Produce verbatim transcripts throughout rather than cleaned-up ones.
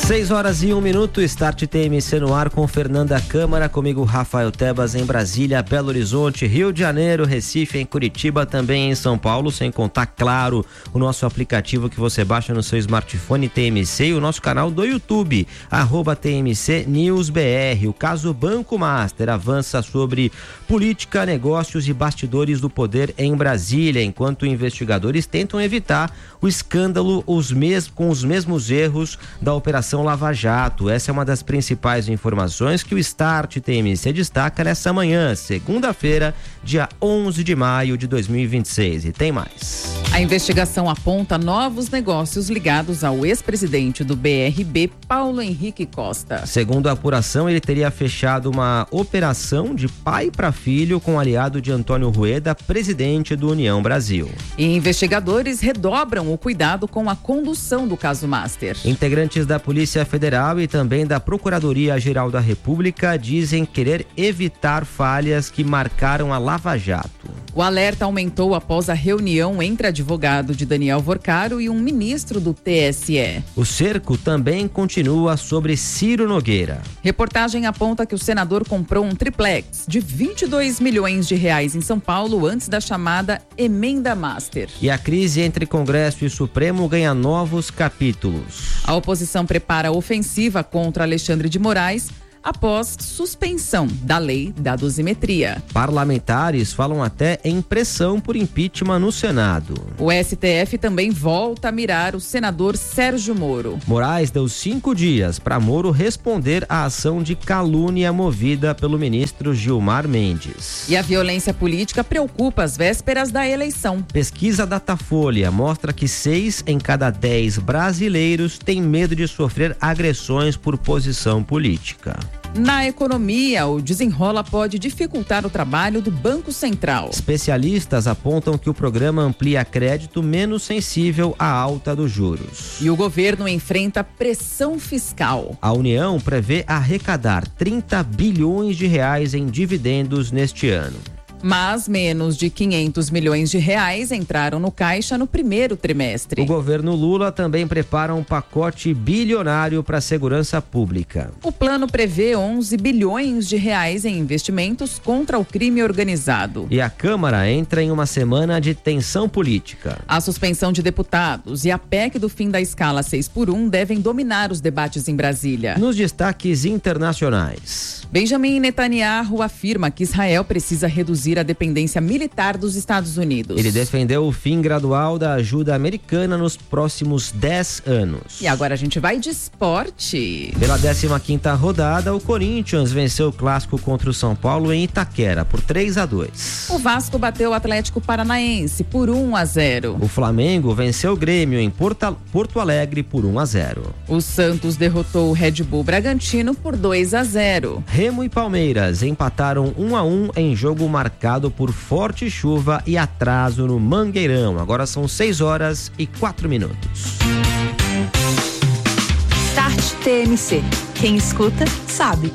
Seis horas e um minuto, Start T M C no ar com Fernanda Câmara, comigo Rafael Tebas em Brasília, Belo Horizonte, Rio de Janeiro, Recife, em Curitiba, também em São Paulo, sem contar, claro, o nosso aplicativo que você baixa no seu smartphone T M C e o nosso canal do YouTube, arroba T M C News B R. O caso Banco Master avança sobre política, negócios e bastidores do poder em Brasília, enquanto investigadores tentam evitar o escândalo os mes- com os mesmos erros da Operação Lava Jato. Essa é uma das principais informações que o Start T M C destaca nessa manhã, segunda-feira, dia onze de maio de dois mil e vinte e seis. E tem mais. A investigação aponta novos negócios ligados ao ex-presidente do B R B, Paulo Henrique Costa. Segundo a apuração, ele teria fechado uma operação de pai para filho com o aliado de Antônio Rueda, presidente do União Brasil. E investigadores redobram o cuidado com a condução do caso Master. Integrantes da Polícia Federal e também da Procuradoria-Geral da República dizem querer evitar falhas que marcaram a Lava Jato. O alerta aumentou após a reunião entre advogado de Daniel Vorcaro e um ministro do T S E. O cerco também continua sobre Ciro Nogueira. Reportagem aponta que o senador comprou um triplex de vinte e dois milhões de reais em São Paulo antes da chamada Emenda Master. E a crise entre Congresso e Supremo ganha novos capítulos. A oposição prepara a ofensiva contra Alexandre de Moraes após suspensão da lei da dosimetria. Parlamentares falam até em pressão por impeachment no Senado. O S T F também volta a mirar o senador Sérgio Moro. Moraes deu cinco dias para Moro responder à ação de calúnia movida pelo ministro Gilmar Mendes. E a violência política preocupa às vésperas da eleição. Pesquisa Datafolha mostra que seis em cada dez brasileiros têm medo de sofrer agressões por posição política. Na economia, o desenrola pode dificultar o trabalho do Banco Central. Especialistas apontam que o programa amplia crédito menos sensível à alta dos juros. E o governo enfrenta pressão fiscal. A União prevê arrecadar trinta bilhões de reais em dividendos neste ano. Mas menos de quinhentos milhões de reais entraram no caixa no primeiro trimestre. O governo Lula também prepara um pacote bilionário para a segurança pública. O plano prevê onze bilhões de reais em investimentos contra o crime organizado. E a Câmara entra em uma semana de tensão política. A suspensão de deputados e a P E C do fim da escala seis por um devem dominar os debates em Brasília. Nos destaques internacionais. Benjamin Netanyahu afirma que Israel precisa reduzir a dependência militar dos Estados Unidos. Ele defendeu o fim gradual da ajuda americana nos próximos dez anos. E agora a gente vai de esporte. Pela décima quinta rodada, o Corinthians venceu o clássico contra o São Paulo em Itaquera por três a dois. O Vasco bateu o Atlético Paranaense por um a zero. O Flamengo venceu o Grêmio em Porto, Porto Alegre por um a zero. O Santos derrotou o Red Bull Bragantino por dois a zero. Remo e Palmeiras empataram um a um em jogo marcado por forte chuva e atraso no Mangueirão. Agora são seis horas e quatro minutos. Start T M C. Quem escuta, sabe.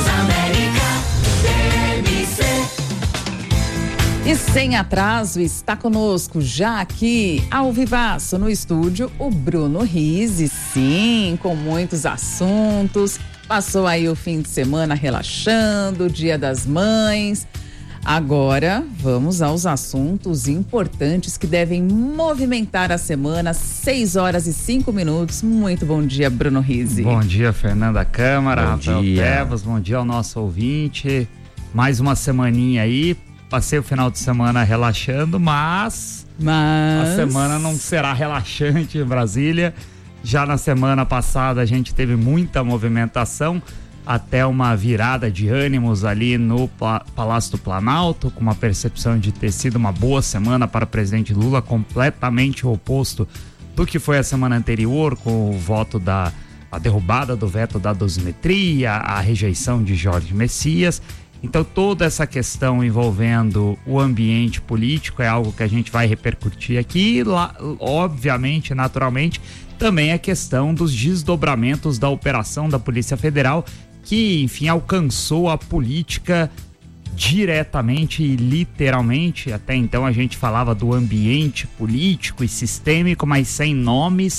E sem atraso, está conosco já aqui, ao vivaço no estúdio, o Bruno Rizzi, sim, com muitos assuntos. Passou aí o fim de semana relaxando, Dia das Mães. Agora, vamos aos assuntos importantes que devem movimentar a semana, seis horas e cinco minutos. Muito bom dia, Bruno Rizzi. Bom dia, Fernanda Câmara, bom Rafael dia. Tebas, bom dia ao nosso ouvinte. Mais uma semaninha aí, passei o final de semana relaxando, mas, mas... a semana não será relaxante em Brasília. Já na semana passada a gente teve muita movimentação, até uma virada de ânimos ali no Palácio do Planalto, com uma percepção de ter sido uma boa semana para o presidente Lula, completamente o oposto do que foi a semana anterior, com o voto da a derrubada do veto da dosimetria, a rejeição de Jorge Messias. Então toda essa questão envolvendo o ambiente político é algo que a gente vai repercutir aqui, lá, obviamente, naturalmente, também a questão dos desdobramentos da operação da Polícia Federal, que, enfim, alcançou a política diretamente e literalmente. Até então a gente falava do ambiente político e sistêmico, mas sem nomes.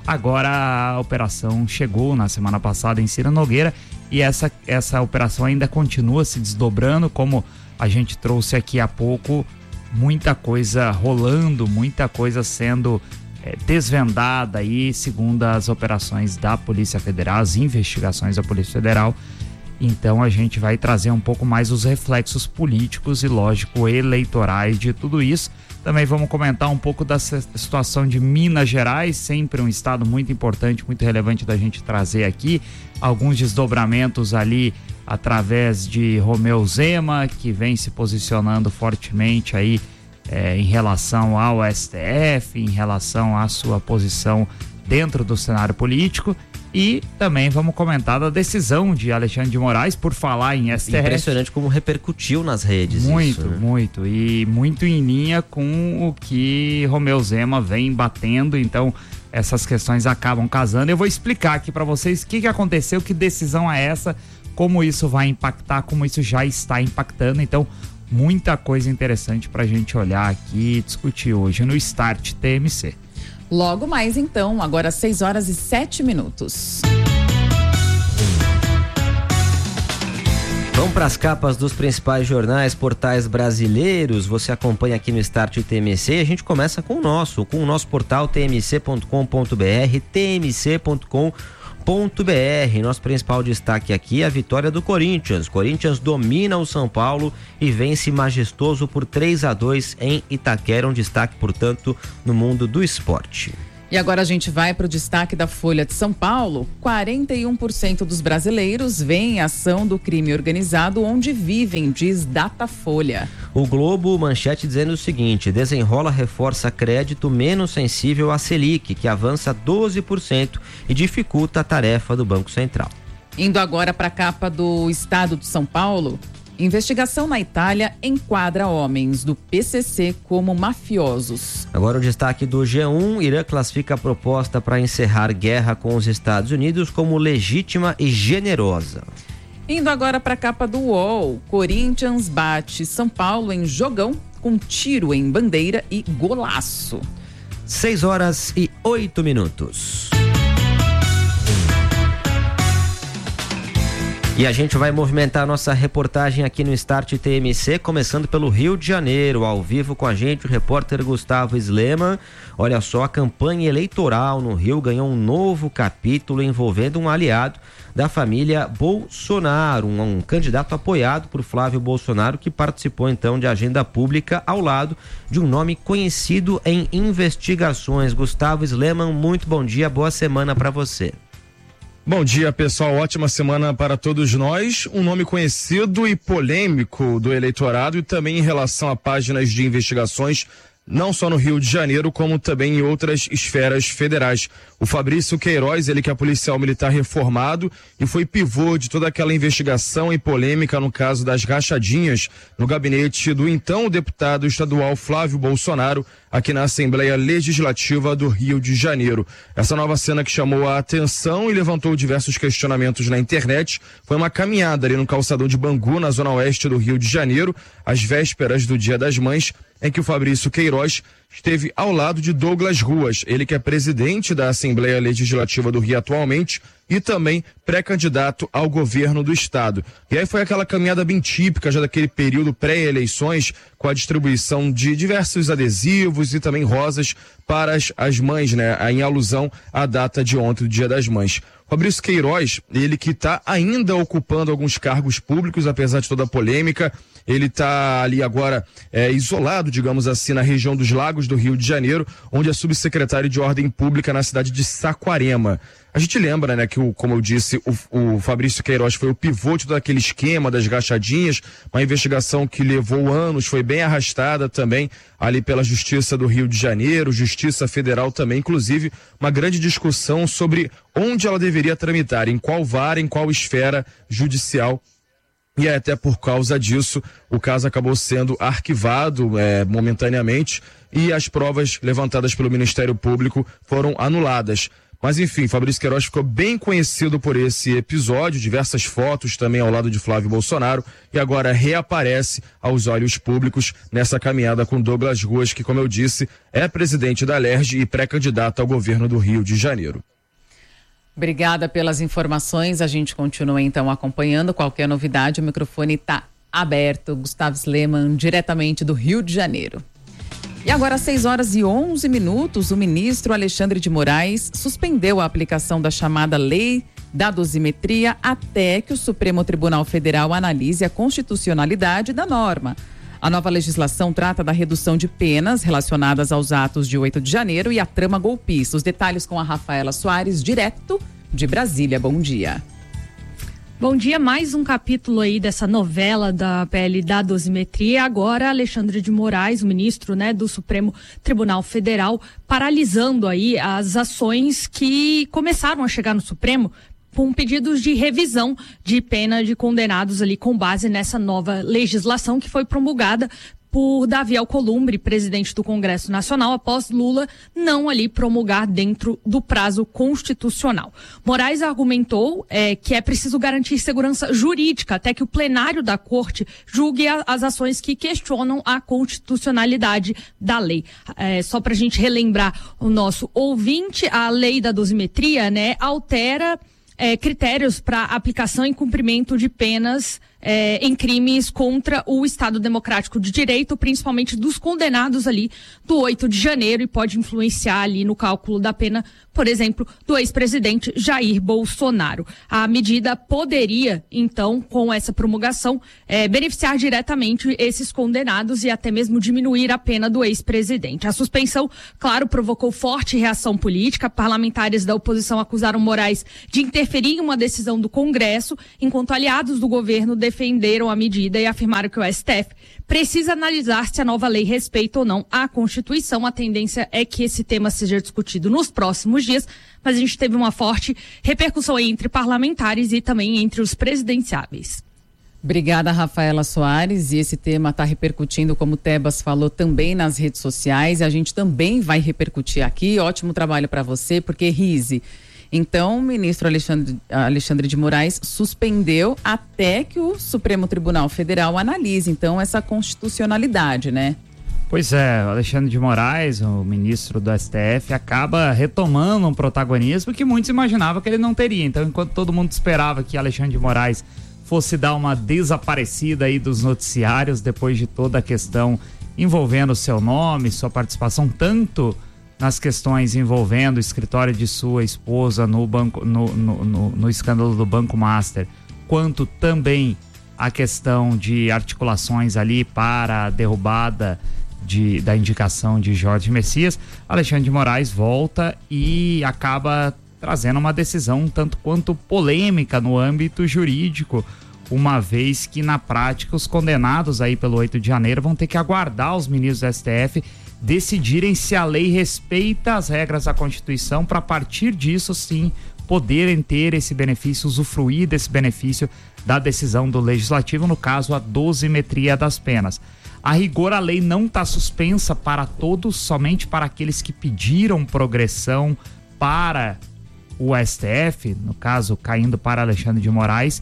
Agora a operação chegou na semana passada em Cira Nogueira e essa, essa operação ainda continua se desdobrando, como a gente trouxe aqui há pouco, muita coisa rolando, muita coisa sendo é, desvendada aí, segundo as operações da Polícia Federal, as investigações da Polícia Federal. Então a gente vai trazer um pouco mais os reflexos políticos e, lógico, eleitorais de tudo isso. Também vamos comentar um pouco da situação de Minas Gerais, sempre um estado muito importante, muito relevante da gente trazer aqui. Alguns desdobramentos ali através de Romeu Zema, que vem se posicionando fortemente aí é, em relação ao S T F, em relação à sua posição dentro do cenário político. E também vamos comentar da decisão de Alexandre de Moraes, por falar em S T F. Impressionante como repercutiu nas redes. Muito, isso, né? muito. E muito em linha com o que Romeu Zema vem batendo. Então, essas questões acabam casando. Eu vou explicar aqui para vocês o que, que aconteceu, que decisão é essa, como isso vai impactar, como isso já está impactando. Então, muita coisa interessante para a gente olhar aqui e discutir hoje no Start T M C. Logo mais então, agora seis horas e sete minutos. Vamos para as capas dos principais jornais, portais brasileiros. Você acompanha aqui no Start T M C. A gente começa com o nosso, com o nosso portal t m c ponto com ponto b r, t m c ponto com ponto b r. Nosso principal destaque aqui é a vitória do Corinthians. Corinthians domina o São Paulo e vence majestoso por três a dois em Itaquera. Um destaque, portanto, no mundo do esporte. E agora a gente vai para o destaque da Folha de São Paulo. quarenta e um por cento dos brasileiros veem a ação do crime organizado onde vivem, diz Datafolha. O Globo, manchete dizendo o seguinte: Desenrola reforça crédito menos sensível à Selic, que avança doze por cento e dificulta a tarefa do Banco Central. Indo agora para a capa do Estado de São Paulo. Investigação na Itália enquadra homens do P C C como mafiosos. Agora o destaque do G um, Irã classifica a proposta para encerrar guerra com os Estados Unidos como legítima e generosa. Indo agora para a capa do U O L, Corinthians bate São Paulo em jogão com tiro em bandeira e golaço. seis horas e oito minutos. E a gente vai movimentar a nossa reportagem aqui no Start T M C, começando pelo Rio de Janeiro. Ao vivo com a gente, o repórter Gustavo Sleman. Olha só, a campanha eleitoral no Rio ganhou um novo capítulo envolvendo um aliado da família Bolsonaro, um, um candidato apoiado por Flávio Bolsonaro, que participou então de agenda pública ao lado de um nome conhecido em investigações. Gustavo Sleman, muito bom dia, boa semana para você. Bom dia, pessoal. Ótima semana para todos nós. Um nome conhecido e polêmico do eleitorado e também em relação a páginas de investigações, não só no Rio de Janeiro, como também em outras esferas federais. O Fabrício Queiroz, ele que é policial militar reformado e foi pivô de toda aquela investigação e polêmica no caso das rachadinhas no gabinete do então deputado estadual Flávio Bolsonaro, aqui na Assembleia Legislativa do Rio de Janeiro. Essa nova cena que chamou a atenção e levantou diversos questionamentos na internet foi uma caminhada ali no calçadão de Bangu, na zona oeste do Rio de Janeiro, às vésperas do Dia das Mães, em que o Fabrício Queiroz esteve ao lado de Douglas Ruas, ele que é presidente da Assembleia Legislativa do Rio atualmente e também pré-candidato ao governo do estado. E aí foi aquela caminhada bem típica já daquele período pré-eleições, com a distribuição de diversos adesivos e também rosas para as, as mães, né, em alusão à data de ontem, do Dia das Mães. Fabrício Queiroz, ele que está ainda ocupando alguns cargos públicos, apesar de toda a polêmica, ele está ali agora é, isolado, digamos assim, na região dos Lagos do Rio de Janeiro, onde é subsecretário de Ordem Pública na cidade de Saquarema. A gente lembra, né, que, o, como eu disse, o, o Fabrício Queiroz foi o pivô de todo aquele esquema das rachadinhas, uma investigação que levou anos, foi bem arrastada também ali pela Justiça do Rio de Janeiro, Justiça Federal também, inclusive uma grande discussão sobre onde ela deveria tramitar, em qual vara, em qual esfera judicial. E até por causa disso, o caso acabou sendo arquivado é, momentaneamente e as provas levantadas pelo Ministério Público foram anuladas. Mas enfim, Fabrício Queiroz ficou bem conhecido por esse episódio, diversas fotos também ao lado de Flávio Bolsonaro, e agora reaparece aos olhos públicos nessa caminhada com Douglas Ruas, que, como eu disse, é presidente da Alerj e pré-candidato ao governo do Rio de Janeiro. Obrigada pelas informações, a gente continua então acompanhando. Qualquer novidade, o microfone está aberto. Gustavo Sleman, diretamente do Rio de Janeiro. E agora, às seis horas e onze minutos, o ministro Alexandre de Moraes suspendeu a aplicação da chamada Lei da Dosimetria até que o Supremo Tribunal Federal analise a constitucionalidade da norma. A nova legislação trata da redução de penas relacionadas aos atos de oito de janeiro e a trama golpista. Os detalhes com a Rafaela Soares, direto de Brasília. Bom dia. Bom dia, mais um capítulo aí dessa novela da P L da dosimetria. Agora, Alexandre de Moraes, o ministro, né, do Supremo Tribunal Federal, paralisando aí as ações que começaram a chegar no Supremo com pedidos de revisão de pena de condenados ali com base nessa nova legislação que foi promulgada por Davi Alcolumbre, presidente do Congresso Nacional, após Lula não ali promulgar dentro do prazo constitucional. Moraes argumentou é, que é preciso garantir segurança jurídica até que o plenário da Corte julgue a, as ações que questionam a constitucionalidade da lei. É, só para a gente relembrar o nosso ouvinte, a lei da dosimetria, né, altera É, critérios para aplicação e cumprimento de penas é, em crimes contra o Estado Democrático de Direito, principalmente dos condenados ali do oito de janeiro, e pode influenciar ali no cálculo da pena, por exemplo, do ex-presidente Jair Bolsonaro. A medida poderia, então, com essa promulgação, é, beneficiar diretamente esses condenados e até mesmo diminuir a pena do ex-presidente. A suspensão, claro, provocou forte reação política. Parlamentares da oposição acusaram Moraes de interferir em uma decisão do Congresso, enquanto aliados do governo defenderam a medida e afirmaram que o S T F precisa analisar se a nova lei respeita ou não a Constituição. A tendência é que esse tema seja discutido nos próximos dias, mas a gente teve uma forte repercussão entre parlamentares e também entre os presidenciáveis. Obrigada, Rafaela Soares. E esse tema está repercutindo, como o Tebas falou, também nas redes sociais. A gente também vai repercutir aqui. Ótimo trabalho para você, porque, Rise, então o ministro Alexandre, Alexandre de Moraes suspendeu até que o Supremo Tribunal Federal analise, então, essa constitucionalidade, né? Pois é, o Alexandre de Moraes, o ministro do S T F, acaba retomando um protagonismo que muitos imaginavam que ele não teria. Então, enquanto todo mundo esperava que Alexandre de Moraes fosse dar uma desaparecida aí dos noticiários depois de toda a questão envolvendo seu nome, sua participação, tanto nas questões envolvendo o escritório de sua esposa no, banco, no, no, no, no escândalo do Banco Master, quanto também a questão de articulações ali para a derrubada de, da indicação de Jorge Messias, Alexandre de Moraes volta e acaba trazendo uma decisão um tanto quanto polêmica no âmbito jurídico, uma vez que na prática os condenados aí pelo oito de janeiro vão ter que aguardar os ministros do S T F decidirem se a lei respeita as regras da Constituição, para a partir disso sim poderem ter esse benefício, usufruir desse benefício da decisão do Legislativo, no caso a dosimetria das penas. A rigor, a lei não está suspensa para todos, somente para aqueles que pediram progressão para o S T F, no caso caindo para Alexandre de Moraes,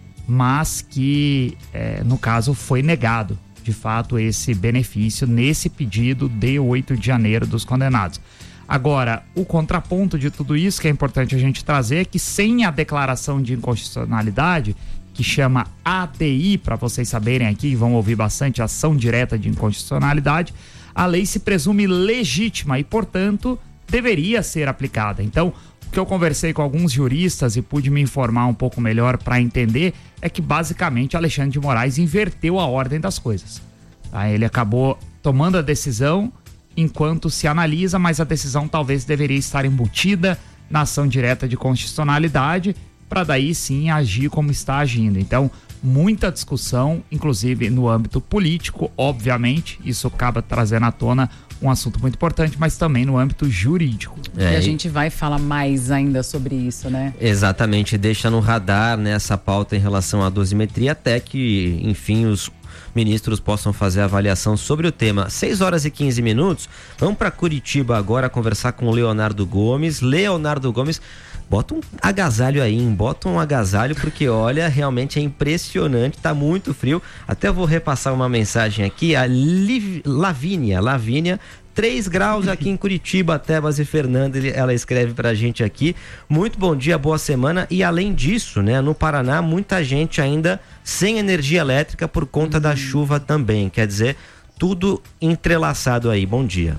mas que é, no caso foi negado de fato esse benefício nesse pedido de oito de janeiro dos condenados. Agora, o contraponto de tudo isso que é importante a gente trazer é que sem a declaração de inconstitucionalidade, que chama A D I, para vocês saberem aqui, vão ouvir bastante, ação direta de inconstitucionalidade, a lei se presume legítima e, portanto, deveria ser aplicada. Então, o que eu conversei com alguns juristas e pude me informar um pouco melhor para entender é que basicamente Alexandre de Moraes inverteu a ordem das coisas. Tá? Ele acabou tomando a decisão enquanto se analisa, mas a decisão talvez deveria estar embutida na ação direta de constitucionalidade para daí sim agir como está agindo. Então, muita discussão, inclusive no âmbito político, obviamente, isso acaba trazendo à tona um assunto muito importante, mas também no âmbito jurídico. É, e a gente vai falar mais ainda sobre isso, né? Exatamente, deixa no radar, né, essa pauta em relação à dosimetria, até que, enfim, os ministros possam fazer a avaliação sobre o tema. seis horas e quinze minutos, vamos para Curitiba agora conversar com o Leonardo Gomes. Leonardo Gomes, bota um agasalho aí, hein? Bota um agasalho, porque olha, realmente é impressionante, tá muito frio. Até vou repassar uma mensagem aqui, a Liv... Lavínia, Lavínia, três graus aqui em Curitiba, Tebas e Fernanda, ela escreve pra gente aqui. Muito bom dia, boa semana. E além disso, né, no Paraná, muita gente ainda sem energia elétrica por conta da chuva também. Quer dizer, tudo entrelaçado aí. Bom dia.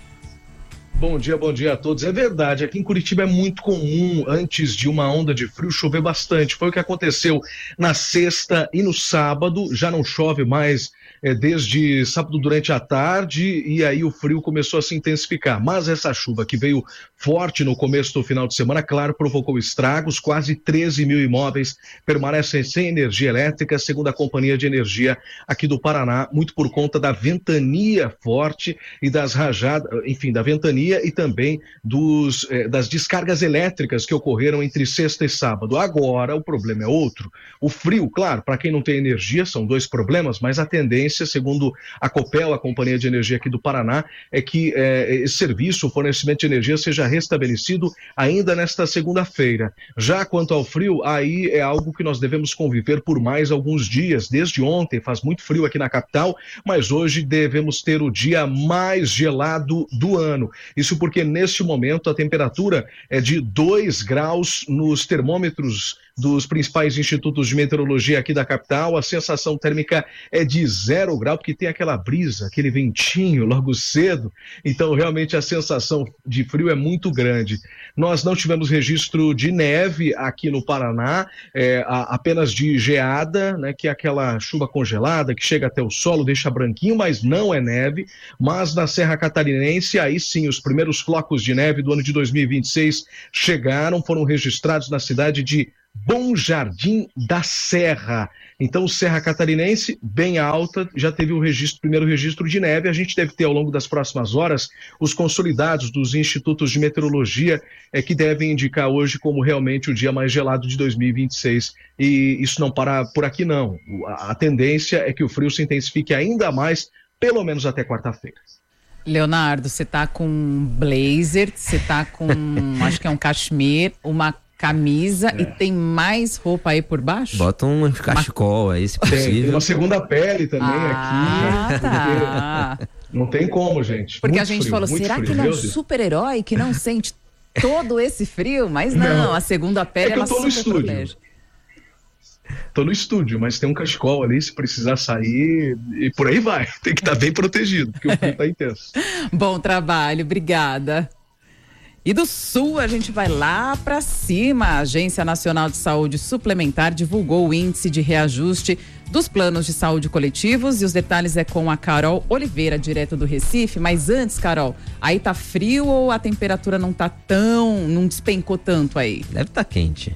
Bom dia, bom dia a todos. É verdade, aqui em Curitiba é muito comum, antes de uma onda de frio, chover bastante. Foi o que aconteceu na sexta e no sábado. Já não chove mais é, desde sábado durante a tarde, e aí o frio começou a se intensificar. Mas essa chuva que veio forte no começo do final de semana, claro, provocou estragos. Quase treze mil imóveis permanecem sem energia elétrica, segundo a Companhia de Energia aqui do Paraná, muito por conta da ventania forte e das rajadas, enfim, da ventania e também dos, eh, das descargas elétricas que ocorreram entre sexta e sábado. Agora, o problema é outro. O frio, claro, para quem não tem energia, são dois problemas, mas a tendência, segundo a Copel, a Companhia de Energia aqui do Paraná, é que eh, esse serviço, o fornecimento de energia, seja restabelecido ainda nesta segunda-feira. Já quanto ao frio, aí é algo que nós devemos conviver por mais alguns dias. Desde ontem faz muito frio aqui na capital, mas hoje devemos ter o dia mais gelado do ano. Isso porque, neste momento, a temperatura é de dois graus nos termômetros dos principais institutos de meteorologia aqui da capital. A sensação térmica é de zero grau, porque tem aquela brisa, aquele ventinho logo cedo. Então, realmente, a sensação de frio é muito grande. Nós não tivemos registro de neve aqui no Paraná, é, apenas de geada, né, que é aquela chuva congelada que chega até o solo, deixa branquinho, mas não é neve. Mas na Serra Catarinense, aí sim, os primeiros flocos de neve do ano de dois mil e vinte e seis chegaram, foram registrados na cidade de Bom Jardim da Serra. Então, Serra Catarinense, bem alta, já teve o registro, primeiro registro de neve. A gente deve ter ao longo das próximas horas os consolidados dos institutos de meteorologia é, que devem indicar hoje como realmente o dia mais gelado de dois mil e vinte e seis. E isso não para por aqui, não. A, a tendência é que o frio se intensifique ainda mais, pelo menos até quarta-feira. Leonardo, você tá com um blazer, você tá com, acho que é um cachemir, uma camisa é. E tem mais roupa aí por baixo? Bota um cachecol aí, se possível. Tem, tem uma segunda pele também ah, aqui. Tá. Não tem como, gente. Porque muito a gente frio, falou, será frio, que ele é um super-herói que não sente todo esse frio? Mas não, não. A segunda pele é que ela eu tô no super estúdio. protege. Tô no estúdio, mas tem um cachecol ali, se precisar sair, e por aí vai. Tem que estar tá bem protegido, porque o frio tá intenso. Bom trabalho, obrigada. E do Sul, a gente vai lá para cima. A Agência Nacional de Saúde Suplementar divulgou o índice de reajuste dos planos de saúde coletivos, e os detalhes é com a Carol Oliveira, direto do Recife. Mas antes, Carol, aí tá frio ou a temperatura não tá tão, não despencou tanto aí? Deve estar tá quente.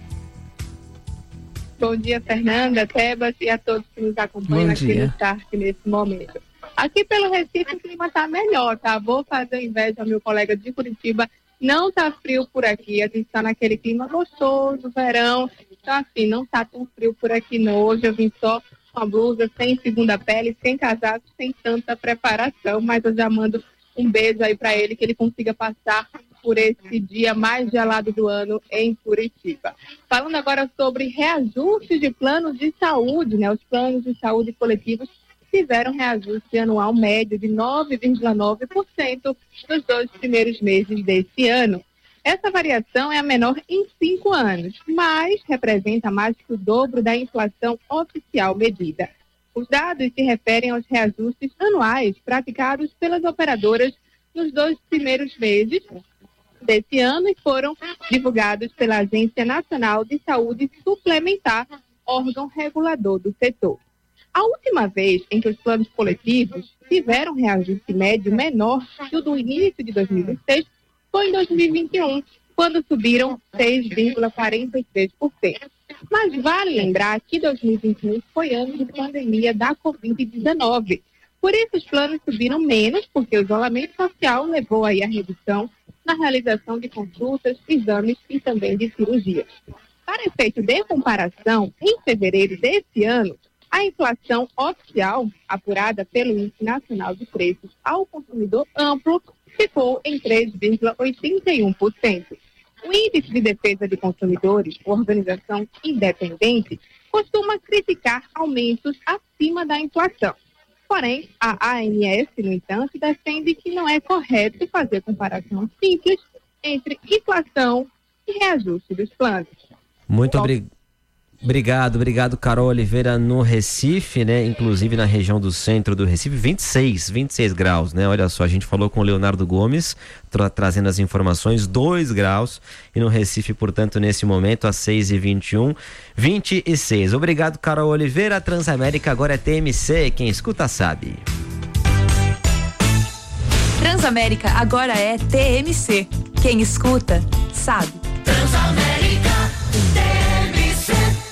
Bom dia, Fernanda, Tebas e a todos que nos acompanham aqui no Start nesse momento. Aqui pelo Recife o clima tá melhor, tá? Vou fazer inveja ao meu colega de Curitiba. Não tá frio por aqui, a gente tá naquele clima gostoso, verão. Então assim, não tá tão frio por aqui não. Hoje eu vim só com a blusa, sem segunda pele, sem casaco, sem tanta preparação. Mas eu já mando um beijo aí para ele, que ele consiga passar por esse dia mais gelado do ano em Curitiba. Falando agora sobre reajuste de planos de saúde, né? Os planos de saúde coletivos tiveram reajuste anual médio de nove vírgula nove por cento nos dois primeiros meses desse ano. Essa variação é a menor em cinco anos, mas representa mais que o dobro da inflação oficial medida. Os dados se referem aos reajustes anuais praticados pelas operadoras nos dois primeiros meses desse ano e foram divulgados pela Agência Nacional de Saúde Suplementar, órgão regulador do setor. A última vez em que os planos coletivos tiveram reajuste médio menor que o do início de dois mil e vinte e seis foi em dois mil e vinte e um, quando subiram seis vírgula quarenta e três por cento. Mas vale lembrar que dois mil e vinte e um foi ano de pandemia da covid dezenove. Por isso, os planos subiram menos, porque o isolamento social levou aí a redução na realização de consultas, exames e também de cirurgias. Para efeito de comparação, em fevereiro desse ano, A inflação oficial, apurada pelo Índice Nacional de Preços ao Consumidor Amplo, ficou em três vírgula oitenta e um por cento. O Índice de Defesa de Consumidores, organização independente, costuma criticar aumentos acima da inflação. Porém, a ANS, no entanto, defende que não é correto fazer comparação simples entre inflação e reajuste dos planos. Muito obrigado. Obrigado, obrigado, Carol Oliveira, no Recife, né? Inclusive na região do centro do Recife, vinte e seis, vinte e seis graus, né? Olha só, a gente falou com o Leonardo Gomes, tra- trazendo as informações, dois graus, e no Recife, portanto, nesse momento, às seis e vinte e um, vinte e seis. Obrigado, Carol Oliveira. Transamérica agora é T M C, quem escuta sabe. Transamérica agora é T M C. Quem escuta, sabe. Transamérica T M C.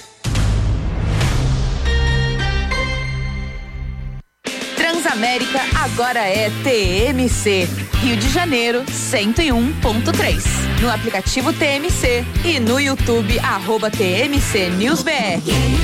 Transamérica agora é T M C. Rio de Janeiro, cento e um ponto três. No aplicativo T M C e no YouTube, arroba T M C News B R.